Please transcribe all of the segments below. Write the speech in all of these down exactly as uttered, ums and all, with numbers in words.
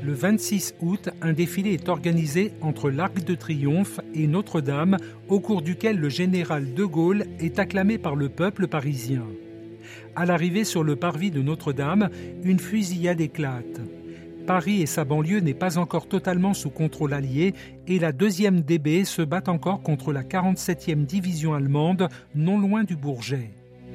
Le vingt-six août, un défilé est organisé entre l'Arc de Triomphe et Notre-Dame, au cours duquel le général de Gaulle est acclamé par le peuple parisien. À l'arrivée sur le parvis de Notre-Dame, une fusillade éclate. Paris et sa banlieue n'est pas encore totalement sous contrôle allié et la deuxième D B se bat encore contre la quarante-septième division allemande, non loin du Bourget.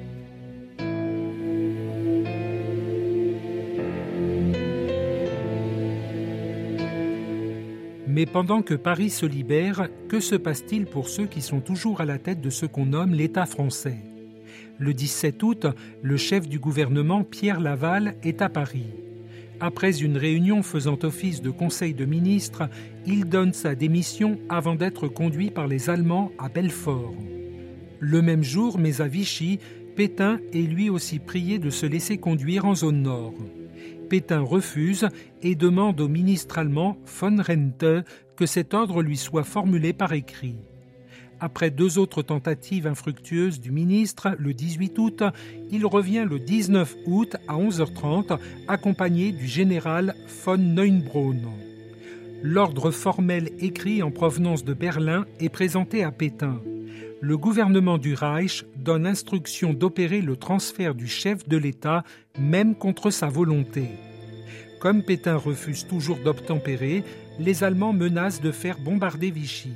Mais pendant que Paris se libère, que se passe-t-il pour ceux qui sont toujours à la tête de ce qu'on nomme l'État français ? Le dix-sept août, le chef du gouvernement, Pierre Laval, est à Paris. Après une réunion faisant office de conseil de ministres, il donne sa démission avant d'être conduit par les Allemands à Belfort. Le même jour, mais à Vichy, Pétain est lui aussi prié de se laisser conduire en zone nord. Pétain refuse et demande au ministre allemand von Rente que cet ordre lui soit formulé par écrit. Après deux autres tentatives infructueuses du ministre, le dix-huit août, il revient le dix-neuf août à onze heures trente, accompagné du général von Neuenbraun. L'ordre formel écrit en provenance de Berlin est présenté à Pétain. Le gouvernement du Reich donne instruction d'opérer le transfert du chef de l'État, même contre sa volonté. Comme Pétain refuse toujours d'obtempérer, les Allemands menacent de faire bombarder Vichy.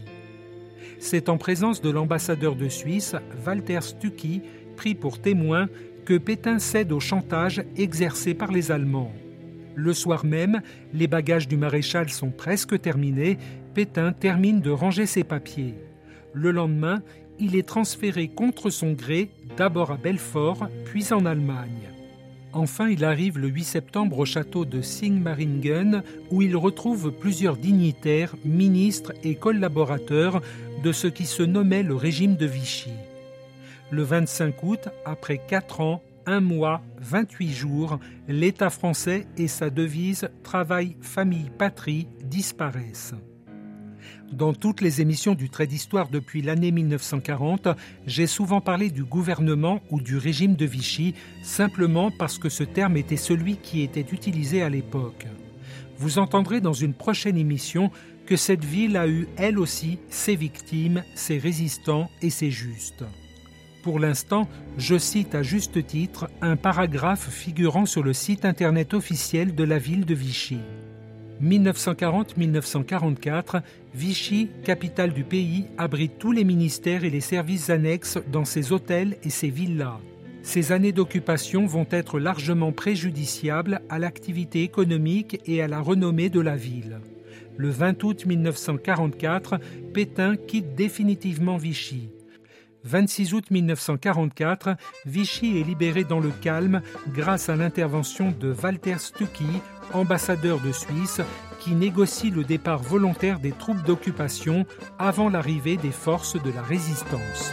C'est en présence de l'ambassadeur de Suisse, Walter Stücki, pris pour témoin, que Pétain cède au chantage exercé par les Allemands. Le soir même, les bagages du maréchal sont presque terminés, Pétain termine de ranger ses papiers. Le lendemain, il est transféré contre son gré, d'abord à Belfort, puis en Allemagne. Enfin, il arrive le huit septembre au château de Sigmaringen, où il retrouve plusieurs dignitaires, ministres et collaborateurs de ce qui se nommait le régime de Vichy. Le vingt-cinq août, après quatre ans, un mois, vingt-huit jours, l'État français et sa devise « Travail, famille, patrie » disparaissent. Dans toutes les émissions du Trait d'Histoire depuis l'année mille neuf cent quarante, j'ai souvent parlé du gouvernement ou du régime de Vichy, simplement parce que ce terme était celui qui était utilisé à l'époque. Vous entendrez dans une prochaine émission que cette ville a eu elle aussi ses victimes, ses résistants et ses justes. Pour l'instant, je cite à juste titre un paragraphe figurant sur le site internet officiel de la ville de Vichy. mille neuf cent quarante à mille neuf cent quarante-quatre, Vichy, capitale du pays, abrite tous les ministères et les services annexes dans ses hôtels et ses villas. Ces années d'occupation vont être largement préjudiciables à l'activité économique et à la renommée de la ville. Le vingt août mille neuf cent quarante-quatre, Pétain quitte définitivement Vichy. vingt-six août mille neuf cent quarante-quatre, Vichy est libéré dans le calme grâce à l'intervention de Walter Stücki, ambassadeur de Suisse, qui négocie le départ volontaire des troupes d'occupation avant l'arrivée des forces de la résistance.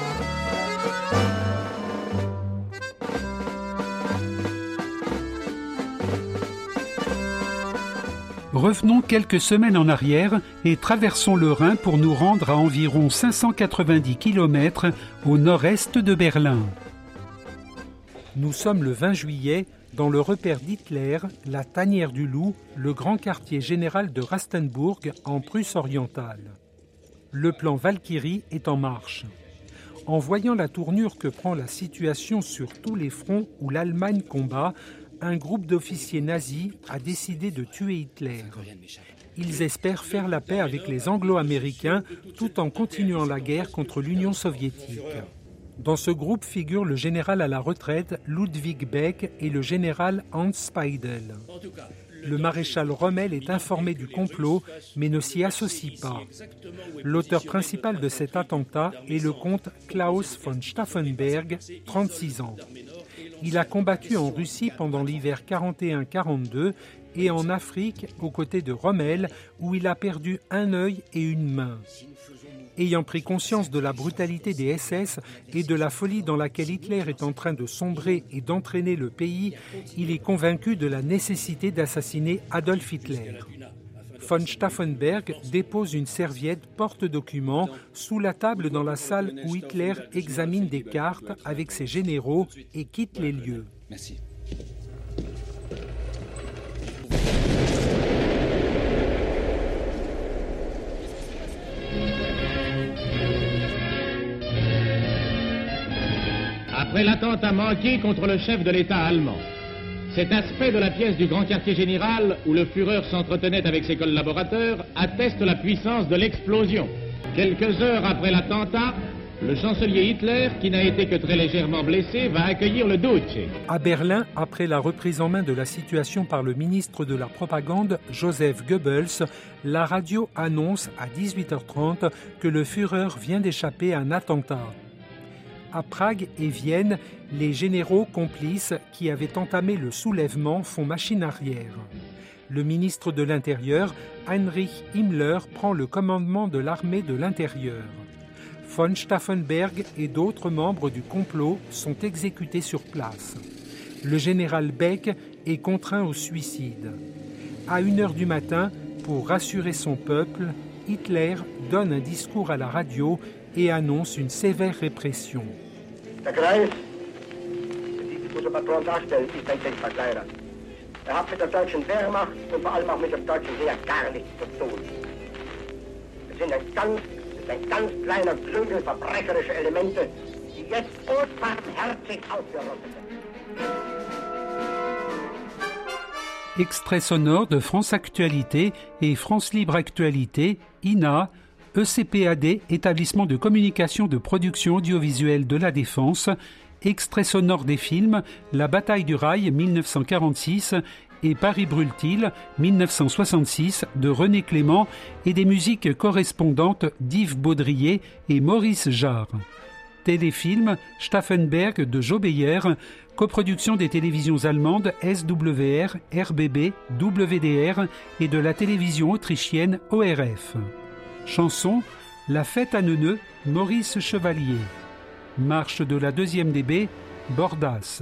Revenons quelques semaines en arrière et traversons le Rhin pour nous rendre à environ cinq cent quatre-vingt-dix kilomètres au nord-est de Berlin. Nous sommes le vingt juillet dans le repère d'Hitler, la Tanière du Loup, le grand quartier général de Rastenburg en Prusse orientale. Le plan Valkyrie est en marche. En voyant la tournure que prend la situation sur tous les fronts où l'Allemagne combat, un groupe d'officiers nazis a décidé de tuer Hitler. Ils espèrent faire la paix avec les Anglo-Américains tout en continuant la guerre contre l'Union soviétique. Dans ce groupe figurent le général à la retraite Ludwig Beck et le général Hans Speidel. Le maréchal Rommel est informé du complot, mais ne s'y associe pas. L'auteur principal de cet attentat est le comte Klaus von Stauffenberg, trente-six ans. Il a combattu en Russie pendant l'hiver quarante et un quarante-deux et en Afrique aux côtés de Rommel, où il a perdu un œil et une main. Ayant pris conscience de la brutalité des S S et de la folie dans laquelle Hitler est en train de sombrer et d'entraîner le pays, il est convaincu de la nécessité d'assassiner Adolf Hitler. Von Stauffenberg dépose une serviette porte-documents sous la table dans la salle où Hitler examine des cartes avec ses généraux et quitte les lieux. Merci. après l'attentat manqué contre le chef de l'État allemand. Cet aspect de la pièce du grand quartier général, où le Führer s'entretenait avec ses collaborateurs, atteste la puissance de l'explosion. Quelques heures après l'attentat, le chancelier Hitler, qui n'a été que très légèrement blessé, va accueillir le Duce. À Berlin, après la reprise en main de la situation par le ministre de la Propagande, Joseph Goebbels, la radio annonce à dix-huit heures trente que le Führer vient d'échapper à un attentat. À Prague et Vienne, les généraux complices qui avaient entamé le soulèvement font machine arrière. Le ministre de l'Intérieur, Heinrich Himmler, prend le commandement de l'armée de l'Intérieur. Von Stauffenberg et d'autres membres du complot sont exécutés sur place. Le général Beck est contraint au suicide. À une heure du matin, pour rassurer son peuple, Hitler donne un discours à la radio et annonce une sévère répression. Der Kreis, die sich unser Patron darstellt, ist ein Denkverkleider. Er hat mit der deutschen Wehrmacht und vor allem auch mit dem deutschen Heer gar nichts zu tun. Es sind ein ganz, ein ganz kleiner Klüngel verbrecherische Elemente, die jetzt unbarmherzig ausgerottet sind. Extrait sonore de France Actualité et France Libre Actualité, I N A, E C P A D, Établissement de communication de production audiovisuelle de la Défense, extrait sonore des films La bataille du rail mille neuf cent quarante-six et Paris brûle-t-il mille neuf cent soixante-six de René Clément et des musiques correspondantes d'Yves Baudrier et Maurice Jarre. Téléfilm Stauffenberg de Jo Beyer, coproduction des télévisions allemandes S W R, R B B, W D R et de la télévision autrichienne O R F. Chanson La fête à Neuneu, Maurice Chevalier. Marche de la deuxième D B, Bordas.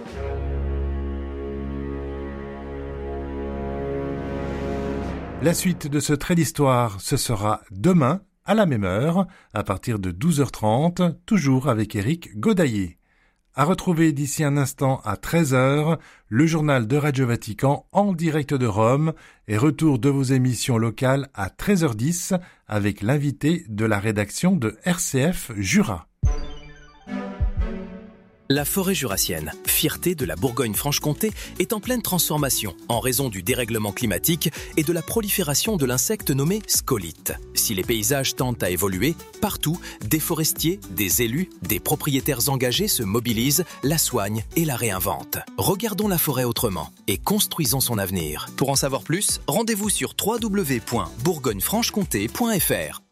La suite de ce trait d'histoire, ce sera demain, à la même heure, à partir de douze heures trente, toujours avec Éric Godaillé. À retrouver d'ici un instant à treize heures, le journal de Radio Vatican en direct de Rome et retour de vos émissions locales à treize heures dix avec l'invité de la rédaction de R C F Jura. La forêt jurassienne, fierté de la Bourgogne-Franche-Comté, est en pleine transformation en raison du dérèglement climatique et de la prolifération de l'insecte nommé scolyte. Si les paysages tendent à évoluer, partout, des forestiers, des élus, des propriétaires engagés se mobilisent, la soignent et la réinventent. Regardons la forêt autrement et construisons son avenir. Pour en savoir plus, rendez-vous sur w w w point bourgogne franche comté point f r.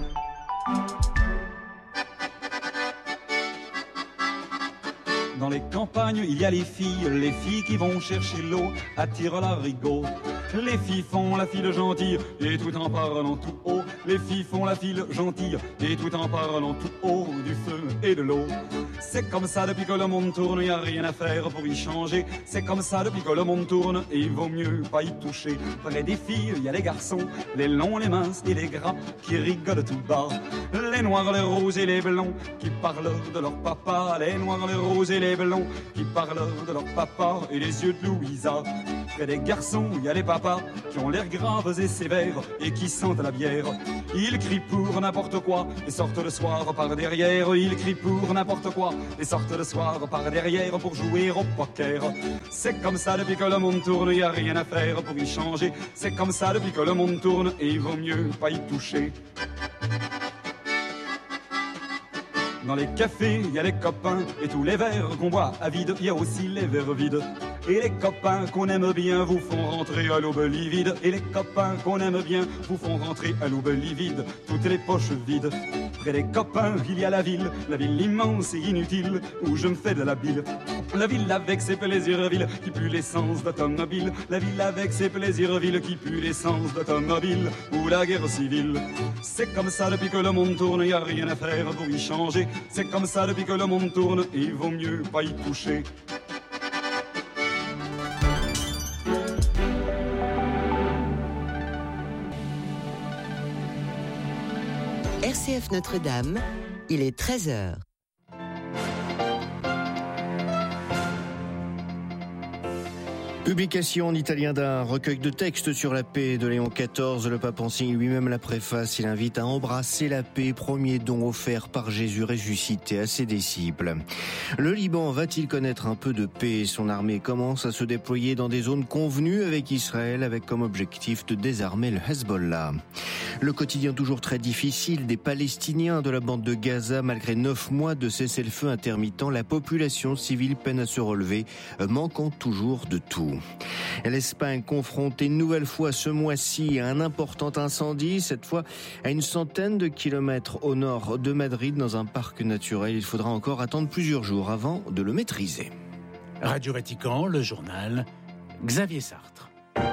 Dans les campagnes, il y a les filles, les filles qui vont chercher l'eau, attirent l'arigot. Les filles font la file gentille, et tout en parlant tout haut. Les filles font la file gentille, et tout en parlant tout haut du feu et de l'eau. C'est comme ça depuis que le monde tourne, y a rien à faire pour y changer. C'est comme ça depuis que le monde tourne, et il vaut mieux pas y toucher. Près des filles, y a les garçons, les longs, les minces et les gras, qui rigolent tout bas. Les noirs, les roses et les blonds, qui parlent de leur papa. Les noirs, les roses et les blonds, qui parlent de leur papa et les yeux de Louisa. Près des garçons, il y a les papas qui ont l'air graves et sévères et qui sentent la bière. Ils crient pour n'importe quoi et sortent le soir par derrière. Ils crient pour n'importe quoi et sortent le soir par derrière pour jouer au poker. C'est comme ça depuis que le monde tourne, il n'y a rien à faire pour y changer. C'est comme ça depuis que le monde tourne et il vaut mieux pas y toucher. Dans les cafés, il y a les copains et tous les verres qu'on boit à vide, il y a aussi les verres vides. Et les copains qu'on aime bien vous font rentrer à l'aube livide. Et les copains qu'on aime bien vous font rentrer à l'aube livide, toutes les poches vides. Près des copains, il y a la ville, la ville immense et inutile, où je me fais de la bile. La ville avec ses plaisirs villes qui pue l'essence d'automobile. La ville avec ses plaisirs villes qui pue l'essence d'automobile, ou la guerre civile. C'est comme ça depuis que le monde tourne, y a rien à faire pour y changer. C'est comme ça depuis que le monde tourne, et il vaut mieux pas y toucher. R C F Notre-Dame, il est treize heures. Publication en italien d'un recueil de textes sur la paix de Léon quatorze. Le pape en signe lui-même la préface. Il invite à embrasser la paix, premier don offert par Jésus ressuscité à ses disciples. Le Liban va-t-il connaître un peu de paix? Son armée commence à se déployer dans des zones convenues avec Israël, avec comme objectif de désarmer le Hezbollah. Le quotidien toujours très difficile des Palestiniens de la bande de Gaza. Malgré neuf mois de cessez-le-feu intermittent, la population civile peine à se relever, manquant toujours de tout. L'Espagne confrontée une nouvelle fois ce mois-ci à un important incendie, cette fois à une centaine de kilomètres au nord de Madrid dans un parc naturel. Il faudra encore attendre plusieurs jours avant de le maîtriser. Radio Vatican, le journal, Xavier Sartre.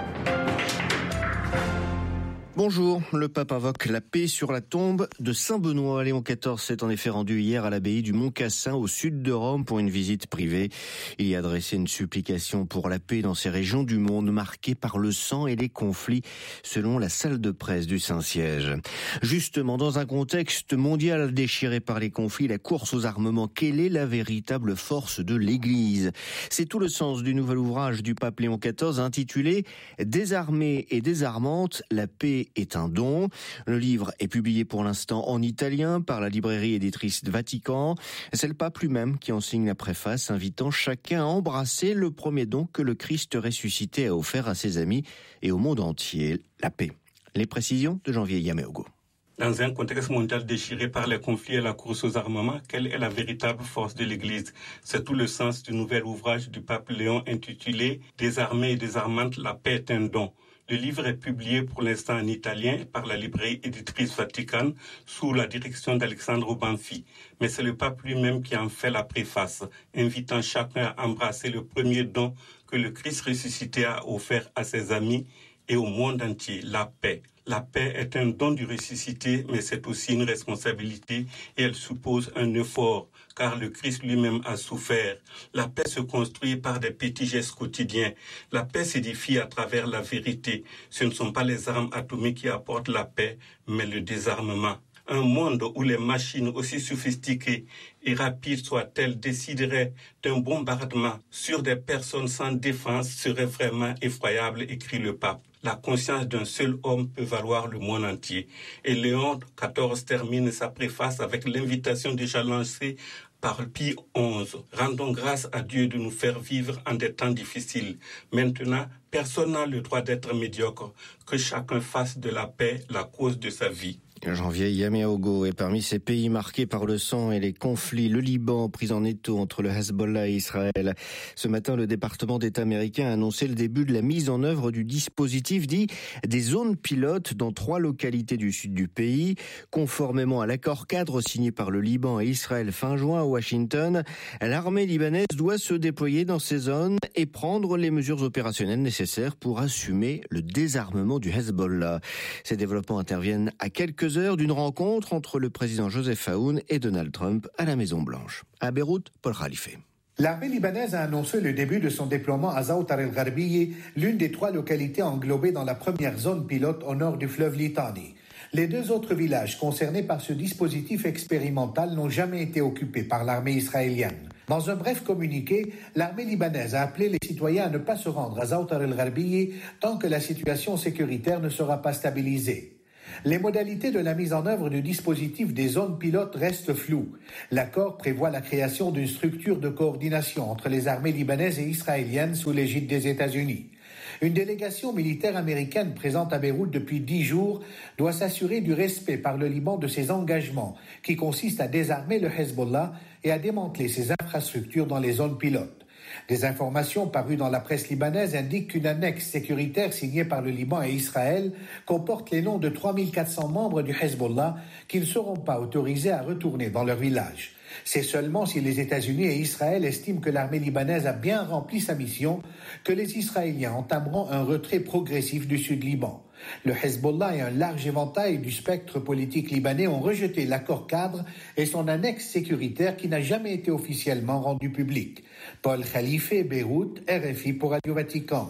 Bonjour, le pape invoque la paix sur la tombe de Saint-Benoît. Léon quatorze s'est en effet rendu hier à l'abbaye du Mont-Cassin au sud de Rome pour une visite privée. Il y a adressé une supplication pour la paix dans ces régions du monde marquées par le sang et les conflits, selon la salle de presse du Saint-Siège. Justement, dans un contexte mondial déchiré par les conflits, la course aux armements, quelle est la véritable force de l'Église? C'est tout le sens du nouvel ouvrage du pape Léon quatorze intitulé « Désarmée et désarmante, la paix est un don ». Le livre est publié pour l'instant en italien par la librairie éditrice de Vatican. C'est le pape lui-même qui en signe la préface, invitant chacun à embrasser le premier don que le Christ ressuscité a offert à ses amis et au monde entier, la paix. Les précisions de Janvier Yameogo. Dans un contexte mondial déchiré par les conflits et la course aux armements, quelle est la véritable force de l'Église? C'est tout le sens du nouvel ouvrage du pape Léon intitulé « Désarmée et désarmante, la paix est un don ». Le livre est publié pour l'instant en italien par la librairie éditrice Vatican sous la direction d'Alexandre Banfi. Mais c'est le pape lui-même qui en fait la préface, invitant chacun à embrasser le premier don que le Christ ressuscité a offert à ses amis et au monde entier, la paix. La paix est un don du ressuscité, mais c'est aussi une responsabilité et elle suppose un effort, car le Christ lui-même a souffert. La paix se construit par des petits gestes quotidiens. La paix s'édifie à travers la vérité. Ce ne sont pas les armes atomiques qui apportent la paix, mais le désarmement. Un monde où les machines, aussi sophistiquées et rapides soient-elles, décideraient d'un bombardement sur des personnes sans défense serait vraiment effroyable, écrit le pape. La conscience d'un seul homme peut valoir le monde entier. Et Léon quatorze termine sa préface avec l'invitation déjà lancée par Pie onze. Rendons grâce à Dieu de nous faire vivre en des temps difficiles. Maintenant, personne n'a le droit d'être médiocre. Que chacun fasse de la paix la cause de sa vie. Janvier Yameogo est parmi ces pays marqués par le sang et les conflits. Le Liban, pris en étau entre le Hezbollah et Israël. Ce matin, le département d'État américain a annoncé le début de la mise en œuvre du dispositif dit des zones pilotes dans trois localités du sud du pays. Conformément à l'accord cadre signé par le Liban et Israël fin juin à Washington, l'armée libanaise doit se déployer dans ces zones et prendre les mesures opérationnelles nécessaires pour assumer le désarmement du Hezbollah. Ces développements interviennent à quelques heures d'une rencontre entre le président Joseph Aoun et Donald Trump à la Maison-Blanche. À Beyrouth, Paul Khalife. L'armée libanaise a annoncé le début de son déploiement à Zaoutar el-Gharbiye, l'une des trois localités englobées dans la première zone pilote au nord du fleuve Litani. Les deux autres villages concernés par ce dispositif expérimental n'ont jamais été occupés par l'armée israélienne. Dans un bref communiqué, l'armée libanaise a appelé les citoyens à ne pas se rendre à Zaoutar el-Gharbiye tant que la situation sécuritaire ne sera pas stabilisée. Les modalités de la mise en œuvre du dispositif des zones pilotes restent floues. L'accord prévoit la création d'une structure de coordination entre les armées libanaises et israéliennes sous l'égide des États-Unis. Une délégation militaire américaine présente à Beyrouth depuis dix jours doit s'assurer du respect par le Liban de ses engagements, qui consistent à désarmer le Hezbollah et à démanteler ses infrastructures dans les zones pilotes. Des informations parues dans la presse libanaise indiquent qu'une annexe sécuritaire signée par le Liban et Israël comporte les noms de trois mille quatre cents membres du Hezbollah qui ne seront pas autorisés à retourner dans leur village. C'est seulement si les États-Unis et Israël estiment que l'armée libanaise a bien rempli sa mission que les Israéliens entameront un retrait progressif du Sud-Liban. Le Hezbollah et un large éventail du spectre politique libanais ont rejeté l'accord cadre et son annexe sécuritaire qui n'a jamais été officiellement rendu public. Paul Khalife, Beyrouth, R F I pour Radio Vatican.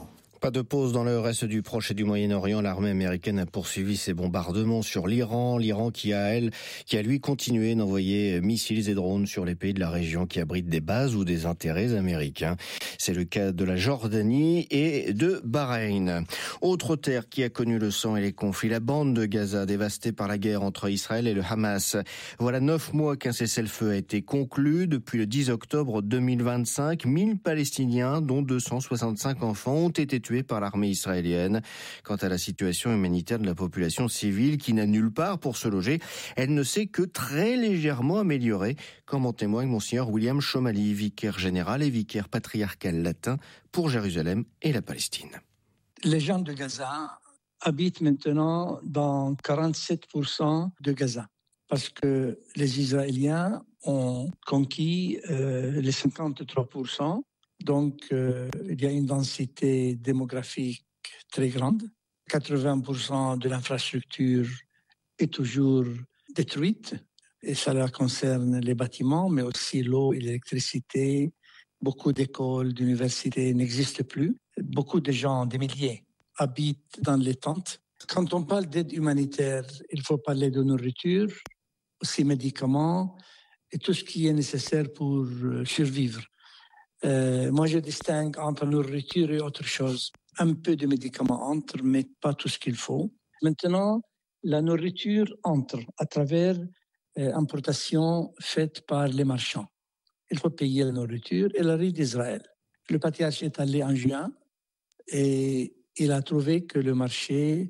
Pas de pause dans le reste du Proche et du Moyen-Orient. L'armée américaine a poursuivi ses bombardements sur l'Iran. L'Iran qui a, elle, qui a lui continué d'envoyer missiles et drones sur les pays de la région qui abritent des bases ou des intérêts américains. C'est le cas de la Jordanie et de Bahreïn. Autre terre qui a connu le sang et les conflits, la bande de Gaza dévastée par la guerre entre Israël et le Hamas. Voilà neuf mois qu'un cessez-le-feu a été conclu. Depuis le dix octobre deux mille vingt-cinq, mille Palestiniens, dont deux cent soixante-cinq enfants, ont été tués par l'armée israélienne. Quant à la situation humanitaire de la population civile qui n'a nulle part pour se loger, elle ne s'est que très légèrement améliorée, comme en témoigne Monseigneur William Chomali, vicaire général et vicaire patriarcal latin pour Jérusalem et la Palestine. Les gens de Gaza habitent maintenant dans quarante-sept pour cent de Gaza parce que les Israéliens ont conquis euh, les cinquante-trois pour cent. Donc, euh, il y a une densité démographique très grande. quatre-vingts pour cent de l'infrastructure est toujours détruite. Et cela concerne les bâtiments, mais aussi l'eau et l'électricité. Beaucoup d'écoles, d'universités n'existent plus. Beaucoup de gens, des milliers, habitent dans les tentes. Quand on parle d'aide humanitaire, il faut parler de nourriture, aussi médicaments et tout ce qui est nécessaire pour survivre. Euh, moi, je distingue entre nourriture et autre chose. Un peu de médicaments entre, mais pas tout ce qu'il faut. Maintenant, la nourriture entre à travers euh, importation faite par les marchands. Il faut payer la nourriture. Elle arrive d'Israël. Le patriarche est allé en juin et il a trouvé que le marché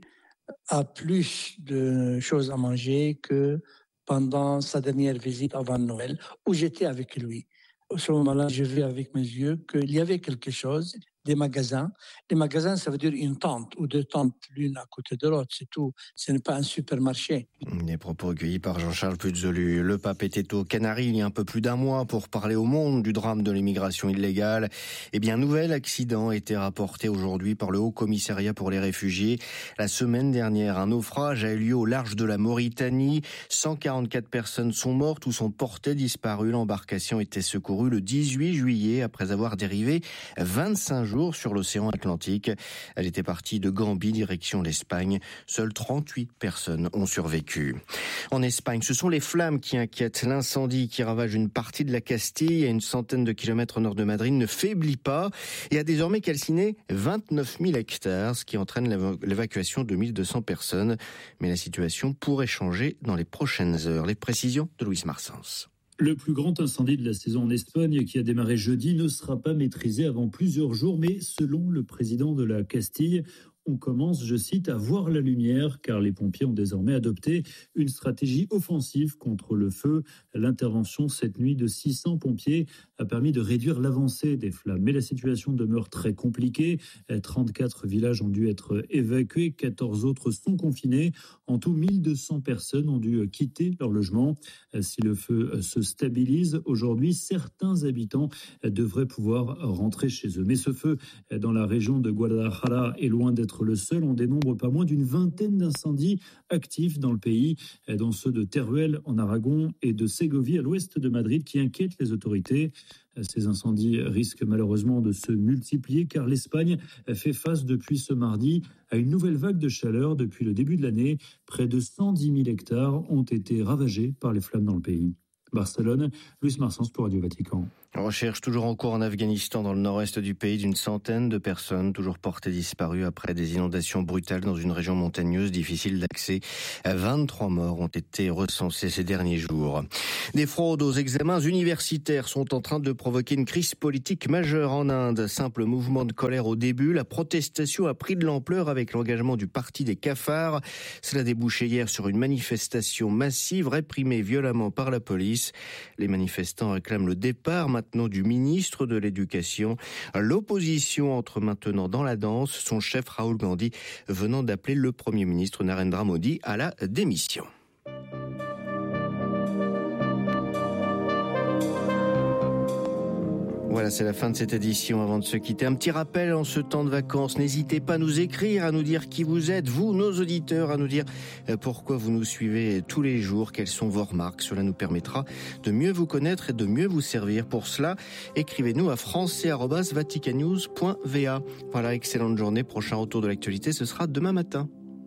a plus de choses à manger que pendant sa dernière visite avant Noël, où j'étais avec lui. À ce moment-là, j'ai vu avec mes yeux qu'il y avait quelque chose, des magasins. Les magasins, ça veut dire une tente ou deux tentes, l'une à côté de l'autre, c'est tout. Ce n'est pas un supermarché. Les propos recueillis par Jean-Charles Puzolu. Le pape était aux Canaries il y a un peu plus d'un mois pour parler au monde du drame de l'immigration illégale. Eh bien, un nouvel accident a été rapporté aujourd'hui par le Haut Commissariat pour les réfugiés. La semaine dernière, un naufrage a eu lieu au large de la Mauritanie. cent quarante-quatre personnes sont mortes ou sont portées disparues. L'embarcation était secourue le dix-huit juillet après avoir dérivé vingt-cinq jours sur l'océan Atlantique. Elle était partie de Gambie, direction l'Espagne. Seules trente-huit personnes ont survécu. En Espagne, ce sont les flammes qui inquiètent. L'incendie qui ravage une partie de la Castille à une centaine de kilomètres au nord de Madrid ne faiblit pas et a désormais calciné vingt-neuf mille hectares, ce qui entraîne l'évacuation de mille deux cents personnes. Mais la situation pourrait changer dans les prochaines heures. Les précisions de Luis Marsens. Le plus grand incendie de la saison en Espagne, qui a démarré jeudi, ne sera pas maîtrisé avant plusieurs jours, mais selon le président de la Castille, on commence, je cite, à voir la lumière, car les pompiers ont désormais adopté une stratégie offensive contre le feu. L'intervention cette nuit de six cents pompiers a permis de réduire l'avancée des flammes. Mais la situation demeure très compliquée. trente-quatre villages ont dû être évacués, quatorze autres sont confinés. En tout, mille deux cents personnes ont dû quitter leur logement. Si le feu se stabilise aujourd'hui, certains habitants devraient pouvoir rentrer chez eux. Mais ce feu dans la région de Guadalajara est loin d'être le seul. On dénombre pas moins d'une vingtaine d'incendies actifs dans le pays, dont ceux de Teruel en Aragon et de Ségovie à l'ouest de Madrid qui inquiètent les autorités. Ces incendies risquent malheureusement de se multiplier car l'Espagne fait face depuis ce mardi à une nouvelle vague de chaleur depuis le début de l'année. Près de cent dix mille hectares ont été ravagés par les flammes dans le pays. Barcelone, Luis Marsens pour Radio Vatican. Recherche toujours en cours en Afghanistan, dans le nord-est du pays, d'une centaine de personnes toujours portées disparues après des inondations brutales dans une région montagneuse difficile d'accès. vingt-trois morts ont été recensés ces derniers jours. Des fraudes aux examens universitaires sont en train de provoquer une crise politique majeure en Inde. Simple mouvement de colère au début, la protestation a pris de l'ampleur avec l'engagement du parti des cafards. Cela a débouché hier sur une manifestation massive réprimée violemment par la police. Les manifestants réclament le départ maintenant du ministre de l'Éducation. L'opposition entre maintenant dans la danse, son chef Rahul Gandhi venant d'appeler le Premier ministre Narendra Modi à la démission. Voilà, c'est la fin de cette édition. Avant de se quitter, un petit rappel en ce temps de vacances. N'hésitez pas à nous écrire, à nous dire qui vous êtes, vous, nos auditeurs, à nous dire pourquoi vous nous suivez tous les jours, quelles sont vos remarques. Cela nous permettra de mieux vous connaître et de mieux vous servir. Pour cela, écrivez-nous à français arobase vaticannews point v a. Voilà, excellente journée. Prochain retour de l'actualité, ce sera demain matin.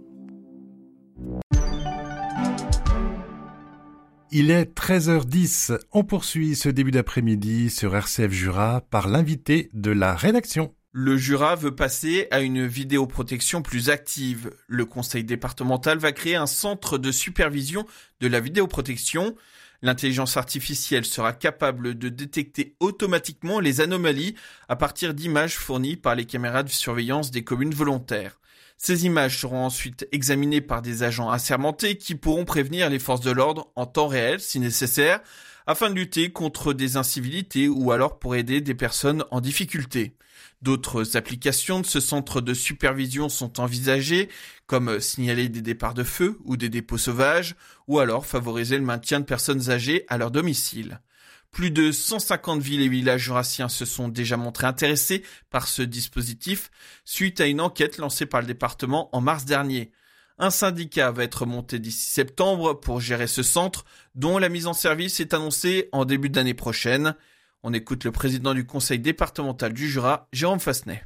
Il est treize heures dix. On poursuit ce début d'après-midi sur R C F Jura par l'invité de la rédaction. Le Jura veut passer à une vidéoprotection plus active. Le conseil départemental va créer un centre de supervision de la vidéoprotection. L'intelligence artificielle sera capable de détecter automatiquement les anomalies à partir d'images fournies par les caméras de surveillance des communes volontaires. Ces images seront ensuite examinées par des agents assermentés qui pourront prévenir les forces de l'ordre en temps réel si nécessaire, afin de lutter contre des incivilités ou alors pour aider des personnes en difficulté. D'autres applications de ce centre de supervision sont envisagées, comme signaler des départs de feu ou des dépôts sauvages, ou alors favoriser le maintien de personnes âgées à leur domicile. Plus de cent cinquante villes et villages jurassiens se sont déjà montrés intéressés par ce dispositif suite à une enquête lancée par le département en mars dernier. Un syndicat va être monté d'ici septembre pour gérer ce centre dont la mise en service est annoncée en début d'année prochaine. On écoute le président du conseil départemental du Jura, Jérôme Fassenet.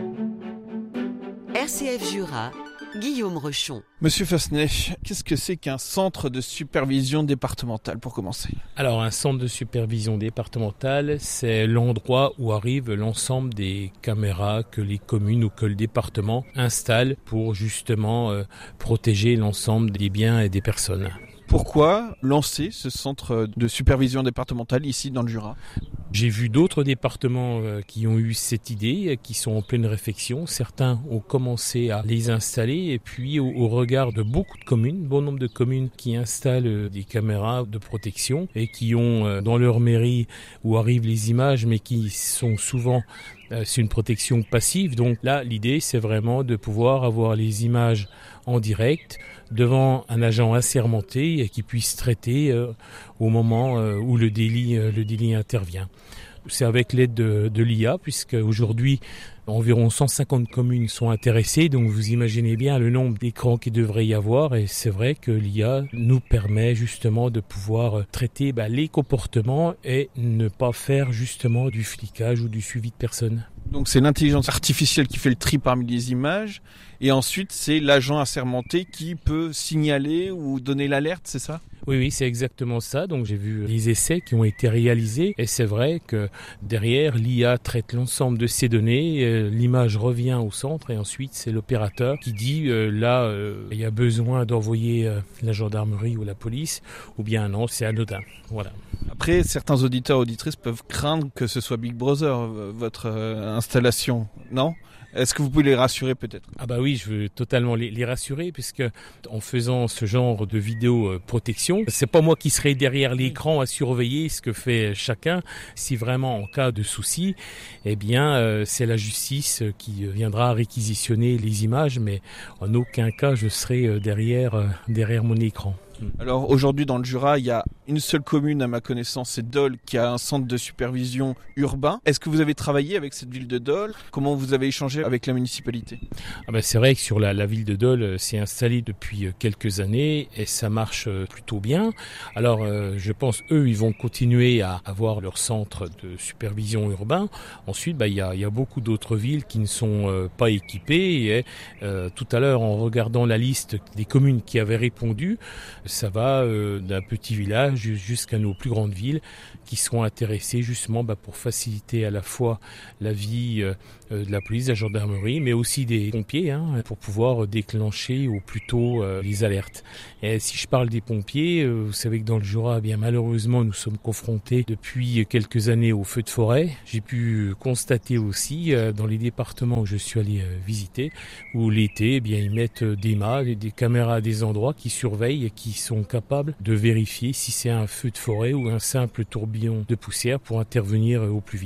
R C F Jura, Guillaume Rechon. Monsieur Fassenet, qu'est-ce que c'est qu'un centre de supervision départementale pour commencer ? Alors un centre de supervision départementale, c'est l'endroit où arrive l'ensemble des caméras que les communes ou que le département installe pour justement euh, protéger l'ensemble des biens et des personnes. Pourquoi lancer ce centre de supervision départementale ici dans le Jura ? J'ai vu d'autres départements qui ont eu cette idée, qui sont en pleine réflexion. Certains ont commencé à les installer et puis au, au regard de beaucoup de communes, bon nombre de communes qui installent des caméras de protection et qui ont dans leur mairie où arrivent les images mais qui sont souvent... C'est une protection passive, donc là l'idée c'est vraiment de pouvoir avoir les images en direct devant un agent assermenté et qui puisse traiter euh, au moment euh, où le délit, euh, le délit intervient. C'est avec l'aide de, de l'I A, puisque aujourd'hui environ cent cinquante communes sont intéressées, donc vous imaginez bien le nombre d'écrans qu'il devrait y avoir, et c'est vrai que l'I A nous permet justement de pouvoir traiter bah, les comportements et ne pas faire justement du flicage ou du suivi de personnes. Donc c'est l'intelligence artificielle qui fait le tri parmi les images, et ensuite c'est l'agent assermenté qui peut signaler ou donner l'alerte, c'est ça ? Oui, oui, c'est exactement ça. Donc j'ai vu les essais qui ont été réalisés et c'est vrai que derrière, l'I A traite l'ensemble de ces données, euh, l'image revient au centre et ensuite c'est l'opérateur qui dit euh, là, euh, il y a besoin d'envoyer euh, la gendarmerie ou la police ou bien non, c'est anodin. Voilà. Après, certains auditeurs auditrices peuvent craindre que ce soit Big Brother, euh, votre euh, installation, non ? Est-ce que vous pouvez les rassurer peut-être ? Ah bah oui, je veux totalement les, les rassurer puisque en faisant ce genre de vidéo euh, protection, c'est pas moi qui serai derrière l'écran à surveiller ce que fait chacun. Si vraiment en cas de souci, eh bien euh, c'est la justice qui viendra réquisitionner les images, mais en aucun cas je serai derrière euh, derrière mon écran. Alors aujourd'hui dans le Jura, il y a une seule commune à ma connaissance, c'est Dole, qui a un centre de supervision urbain. Est-ce que vous avez travaillé avec cette ville de Dole ? Comment vous avez échangé avec la municipalité ? Ah ben c'est vrai que sur la, la ville de Dole, c'est installé depuis quelques années et ça marche plutôt bien. Alors euh, je pense eux, ils vont continuer à avoir leur centre de supervision urbain. Ensuite, bah, il y a, il y a beaucoup d'autres villes qui ne sont euh, pas équipées. Et euh, tout à l'heure, en regardant la liste des communes qui avaient répondu, ça va euh, d'un petit village jusqu'à nos plus grandes villes qui seront intéressées justement bah, pour faciliter à la fois la vie euh, de la police, de la gendarmerie, mais aussi des pompiers hein, pour pouvoir déclencher au plus tôt euh, les alertes. Et si je parle des pompiers, euh, vous savez que dans le Jura, eh bien malheureusement, nous sommes confrontés depuis quelques années aux feux de forêt. J'ai pu constater aussi euh, dans les départements où je suis allé euh, visiter, où l'été, eh bien ils mettent des mâts, des caméras à des endroits qui surveillent et qui sont capables de vérifier si c'est un feu de forêt ou un simple tourbillon de poussière pour intervenir au plus vite.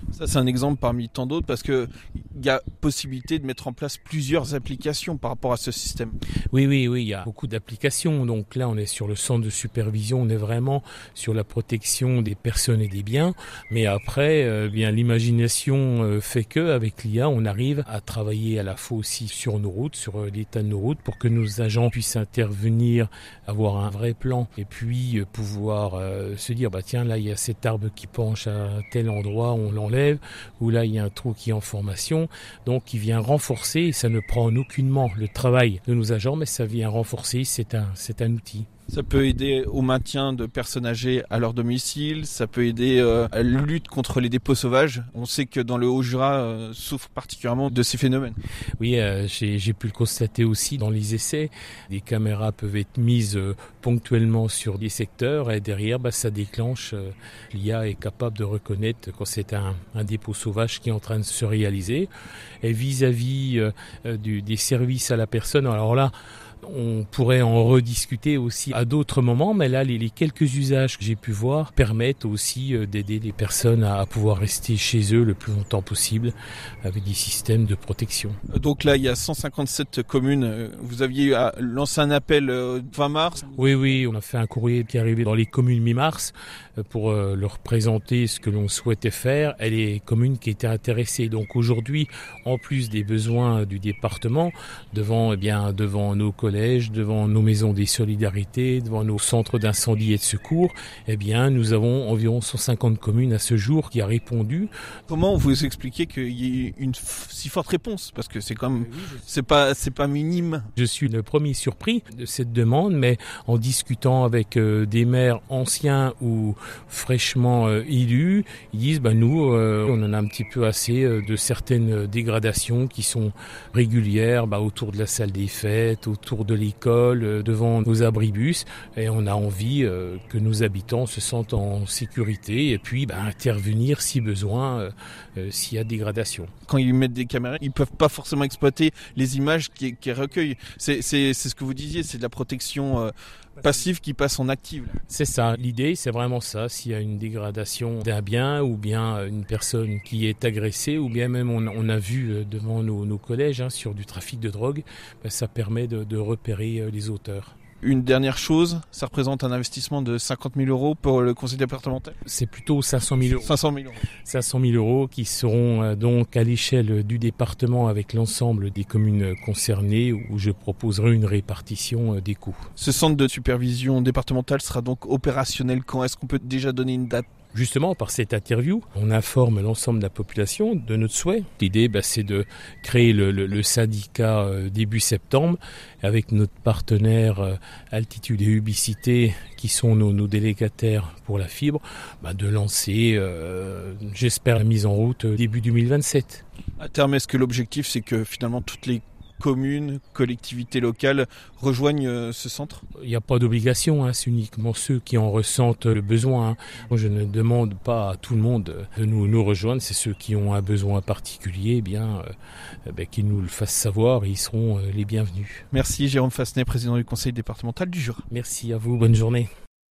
Ça, c'est un exemple parmi tant d'autres parce qu'il y a possibilité de mettre en place plusieurs applications par rapport à ce système. Oui, oui, oui, il y a beaucoup d'applications. Donc là, on est sur le centre de supervision, on est vraiment sur la protection des personnes et des biens. Mais après, euh, bien l'imagination euh, fait que avec l'I A, on arrive à travailler à la fois aussi sur nos routes, sur euh, l'état de nos routes, pour que nos agents puissent intervenir, avoir un vrai plan et puis euh, pouvoir euh, se dire, bah tiens, là, il y a cet arbre qui penche à tel endroit, on l'enlève. Où là il y a un trou qui est en formation, donc qui vient renforcer, et ça ne prend aucunement le travail de nos agents, mais ça vient renforcer, c'est un, c'est un outil. Ça peut aider au maintien de personnes âgées à leur domicile, ça peut aider euh, à la lutte contre les dépôts sauvages. On sait que dans le Haut-Jura euh, souffre particulièrement de ces phénomènes. Oui, euh, j'ai, j'ai pu le constater aussi dans les essais. Des caméras peuvent être mises euh, ponctuellement sur des secteurs et derrière, bah, ça déclenche. Euh, L'I A est capable de reconnaître quand c'est un, un dépôt sauvage qui est en train de se réaliser. Et vis-à-vis euh, euh, du, des services à la personne, alors là, on pourrait en rediscuter aussi à d'autres moments, mais là, les, les quelques usages que j'ai pu voir permettent aussi d'aider les personnes à, à pouvoir rester chez eux le plus longtemps possible avec des systèmes de protection. Donc là, il y a cent cinquante-sept communes. Vous aviez lancé un appel vingt mars ? Oui, oui, on a fait un courrier qui est arrivé dans les communes mi-mars pour leur présenter ce que l'on souhaitait faire et les communes qui étaient intéressées. Donc aujourd'hui, en plus des besoins du département, devant, eh bien, devant nos collègues, devant nos maisons des solidarités, devant nos centres d'incendie et de secours, eh bien, nous avons environ cent cinquante communes à ce jour qui a répondu. Comment vous expliquez qu'il y ait une f- si forte réponse ? Parce que c'est quand même, c'est pas, c'est pas minime. Je suis le premier surpris de cette demande, mais en discutant avec euh, des maires anciens ou fraîchement euh, élus, ils disent, bah, nous, euh, on en a un petit peu assez euh, de certaines dégradations qui sont régulières, bah, autour de la salle des fêtes, autour de l'école, devant nos abribus, et on a envie euh, que nos habitants se sentent en sécurité et puis bah, intervenir si besoin, euh, euh, s'il y a dégradation. Quand ils mettent des caméras, ils peuvent pas forcément exploiter les images qu'ils qui recueillent. C'est, c'est, c'est ce que vous disiez, c'est de la protection euh, passive qui passe en active. C'est ça, l'idée c'est vraiment ça, s'il y a une dégradation d'un bien ou bien une personne qui est agressée ou bien même on, on a vu devant nos, nos collèges hein, sur du trafic de drogue, ben, ça permet de, de repérer les auteurs. Une dernière chose, ça représente un investissement de cinquante mille euros pour le conseil départemental ? C'est plutôt cinq cent mille euros. cinq cent mille euros. cinq cent mille euros qui seront euh, donc à l'échelle du département avec l'ensemble des communes concernées où je proposerai une répartition euh, des coûts. Ce centre de supervision départementale sera donc opérationnel quand ? Est-ce qu'on peut déjà donner une date ? Justement, par cette interview, on informe l'ensemble de la population de notre souhait. L'idée, bah, c'est de créer le, le, le syndicat euh, début septembre avec notre partenaire euh, Altitude et Ubicité qui sont nos, nos délégataires pour la fibre, bah, de lancer, euh, j'espère, la mise en route euh, début deux mille vingt-sept. À terme, est-ce que l'objectif, c'est que finalement toutes les communes, collectivités locales rejoignent ce centre ? Il n'y a pas d'obligation, hein, c'est uniquement ceux qui en ressentent le besoin. Hein. Moi, je ne demande pas à tout le monde de nous, nous rejoindre, c'est ceux qui ont un besoin particulier, eh bien, euh, ben, qu'ils nous le fassent savoir et ils seront euh, les bienvenus. Merci Jérôme Fassenet, président du conseil départemental du Jura. Merci à vous, bonne journée.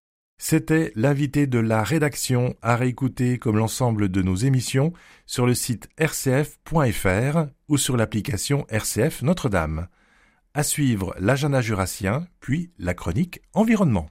C'était l'invité de la rédaction à réécouter comme l'ensemble de nos émissions sur le site r c f point f r ou sur l'application R C F Notre-Dame. À suivre l'agenda jurassien, puis la chronique environnement.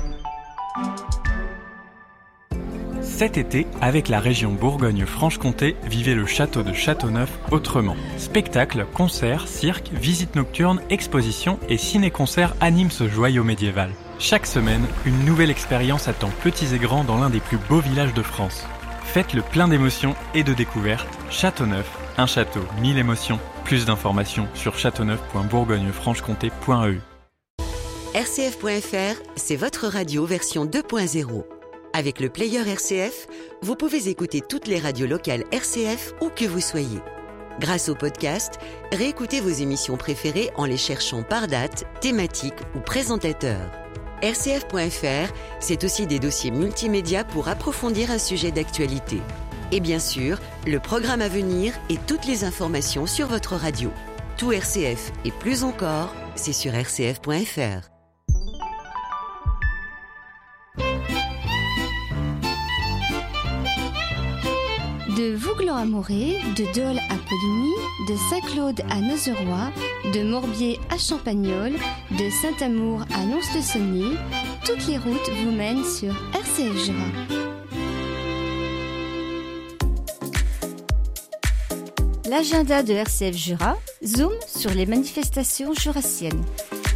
Cet été, avec la région Bourgogne-Franche-Comté, vivez le château de Châteauneuf autrement. Spectacles, concerts, cirques, visites nocturnes, expositions et ciné-concerts animent ce joyau médiéval. Chaque semaine, une nouvelle expérience attend petits et grands dans l'un des plus beaux villages de France. Faites le plein d'émotions et de découvertes. Châteauneuf, un château, mille émotions. Plus d'informations sur châteauneuf point bourgogne franche comté point e u. R C F point F R, c'est votre radio version deux point zéro. Avec le player R C F, vous pouvez écouter toutes les radios locales R C F où que vous soyez. Grâce au podcast, réécoutez vos émissions préférées en les cherchant par date, thématique ou présentateur. R C F point F R, c'est aussi des dossiers multimédia pour approfondir un sujet d'actualité. Et bien sûr, le programme à venir et toutes les informations sur votre radio. Tout R C F et plus encore, c'est sur r c f point f r. De De Vouglan-Amoré, de Dole à Poligny, de Saint-Claude à Nozeroy, de Morbier à Champagnole, de Saint-Amour à Lons-le-Saunier, toutes les routes vous mènent sur R C F Jura. L'agenda de R C F Jura zoom sur les manifestations jurassiennes.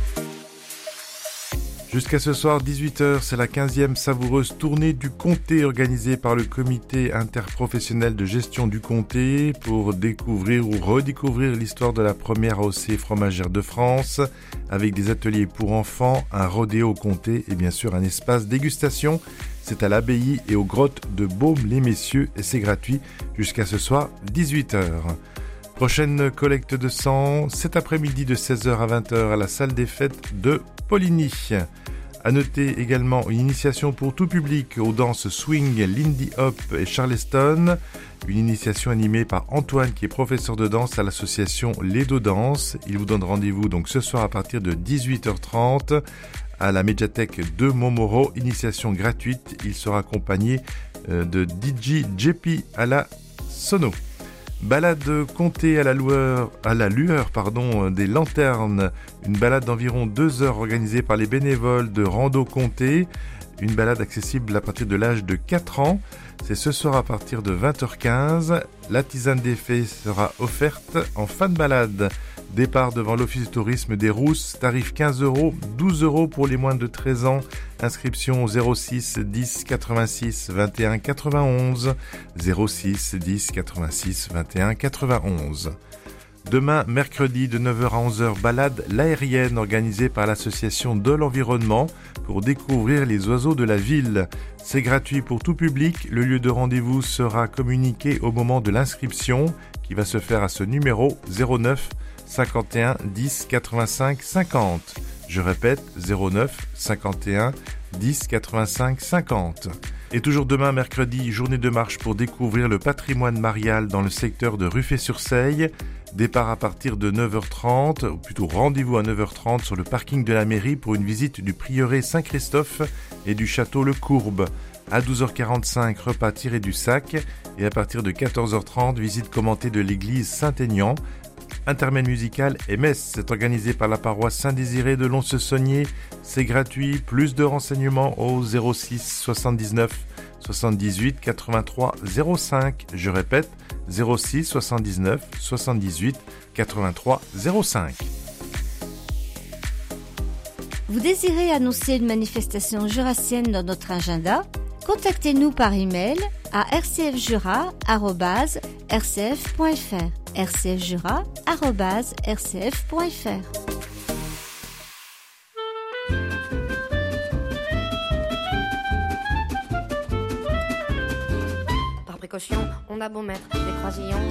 Jusqu'à ce soir, dix-huit heures, c'est la quinzième savoureuse tournée du comté organisée par le comité interprofessionnel de gestion du comté pour découvrir ou redécouvrir l'histoire de la première A O C fromagère de France avec des ateliers pour enfants, un rodéo au comté et bien sûr un espace dégustation. C'est à l'abbaye et aux grottes de Baume-les-Messieurs et c'est gratuit jusqu'à ce soir, dix-huit heures. Prochaine collecte de sang, cet après-midi de seize heures à vingt heures à la salle des fêtes de Poligny. À noter également une initiation pour tout public aux danses swing, Lindy Hop et Charleston. Une initiation animée par Antoine qui est professeur de danse à l'association Ledo Danse. Il vous donne rendez-vous donc ce soir à partir de dix-huit heures trente à la médiathèque de Montmoreau. Initiation gratuite. Il sera accompagné de D J J P à la sono. Balade comté à la lueur, à la lueur pardon, des lanternes, une balade d'environ deux heures organisée par les bénévoles de Rando Comté, une balade accessible à partir de l'âge de quatre ans. C'est ce soir à partir de vingt heures quinze. La tisane des fées sera offerte en fin de balade. Départ devant l'office de tourisme des Rousses, tarif quinze euros, douze euros pour les moins de treize ans. Inscription au zéro six dix quatre-vingt-six vingt et un quatre-vingt-onze, zéro six dix quatre-vingt-six vingt et un quatre-vingt-onze. Demain, mercredi, de neuf heures à onze heures, balade l'aérienne organisée par l'association de l'environnement pour découvrir les oiseaux de la ville. C'est gratuit pour tout public. Le lieu de rendez-vous sera communiqué au moment de l'inscription qui va se faire à ce numéro zéro neuf cinquante et un dix quatre-vingt-cinq cinquante. Je répète, zéro neuf cinquante et un dix quatre-vingt-cinq cinquante. Et toujours demain, mercredi, journée de marche pour découvrir le patrimoine marial dans le secteur de Ruffey-sur-Seille. Départ à partir de neuf heures trente, ou plutôt rendez-vous à neuf heures trente sur le parking de la mairie pour une visite du prieuré Saint-Christophe et du château Le Courbe. À douze heures quarante-cinq, repas tiré du sac. Et à partir de quatorze heures trente, visite commentée de l'église Saint-Aignan. Intermède musical et messe, c'est organisé par la paroisse Saint-Désiré de Lons-le-Saunier. C'est gratuit, plus de renseignements au zéro six soixante-dix-neuf soixante-dix-huit quatre-vingt-trois zéro cinq. Je répète, zéro six soixante-dix-neuf soixante-dix-huit quatre-vingt-trois zéro cinq. Vous désirez annoncer une manifestation jurassienne dans notre agenda? Contactez-nous par email à r c f jura arobase r c f point f r r c f jura arobase r c f point f r. Par précaution, on a beau mettre des croisillons.